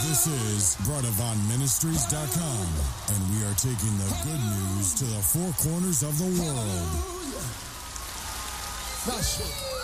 This is BrotherVonMinistries.com, and we are taking the good news to the four corners of the world. That's it.